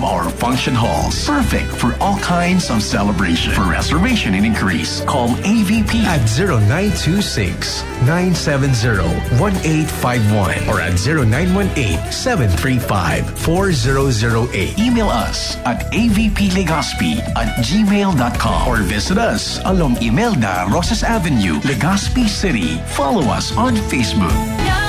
of our function halls. Perfect for all kinds of celebration. For reservation and increase, call AVP at 0926-970-1851 or at 0918-735-4008. Email us at avplegazpi@gmail.com or visit us along Imelda Rosas Avenue, Legazpi City. Follow us on Facebook.